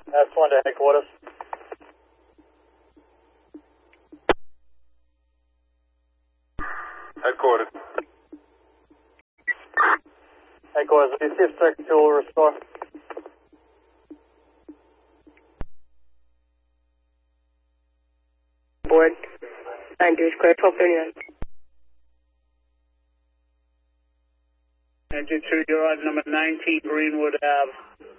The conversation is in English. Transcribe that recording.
That's one to headquarters. Headquarters. Headquarters, do you see if second fuel will restore? Board. 93 square, 1239. Engine 2, you're on number 19 Greenwood Ave.